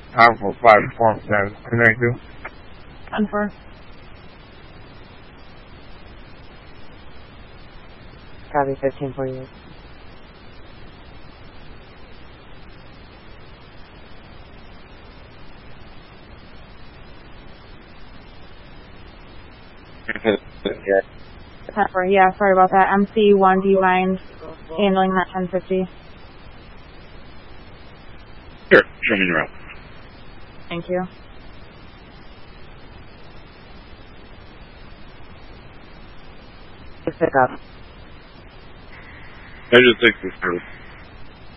Alpha 547, connect you. 10-4. Copy 1548. Yeah. 10-4, yeah, sorry about that. MC1, do you mind handling that 1050? Sure, show me your route. Thank you. Pick up. Measure 6 is through.